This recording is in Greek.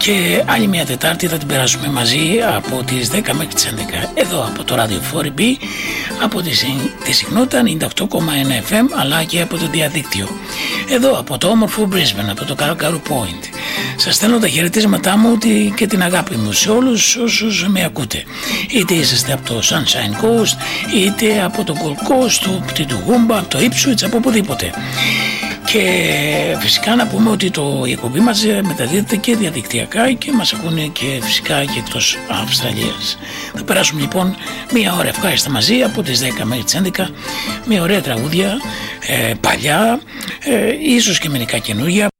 Και άλλη μια Τετάρτη θα την περάσουμε μαζί από τις 10 μέχρι τις 11 εδώ από το Radio 4B, από τη συχνότητα 98,1 FM, αλλά και από το διαδίκτυο εδώ από το όμορφο Brisbane, από το Kangaroo Point. Σας στέλνω τα χαιρετίσματά μου και την αγάπη μου σε όλους όσους με ακούτε, είτε είσαστε από το Sunshine Coast, είτε από το Gold Coast, από την Τουγούμπα, από το Ipswich, από οπουδήποτε. Και φυσικά να πούμε ότι η εκπομπή μας μεταδίδεται και διαδικτυακά και μας ακούνε και φυσικά και εκτός Αυστραλίας. Θα περάσουμε λοιπόν μία ώρα ευχάριστα μαζί από τις 10 μέχρι τις 11 με ωραία τραγούδια, παλιά, ίσως και μερικά καινούργια.